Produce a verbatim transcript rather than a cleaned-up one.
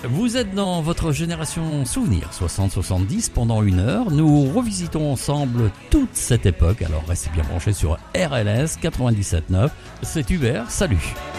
Vous êtes dans votre génération souvenir soixante soixante-dix. Pendant une heure, nous revisitons ensemble toute cette époque. Alors restez bien branchés sur R L S quatre-vingt-dix-sept neuf. C'est Hubert, salut.